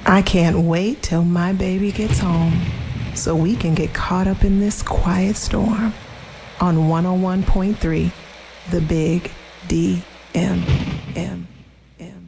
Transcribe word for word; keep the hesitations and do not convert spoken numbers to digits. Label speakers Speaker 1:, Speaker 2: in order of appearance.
Speaker 1: I can't wait till my baby gets home so we can get caught up in this quiet storm on one oh one point three, The Big D M M M.